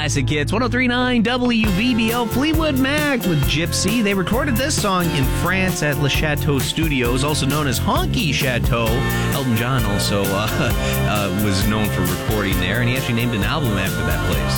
classic hits. 103.9 WBBO. Fleetwood Mac with Gypsy. They recorded this song in France at Le Chateau Studios, also known as Honky Chateau. Elton John also was known for recording there, and he actually named an album after that place.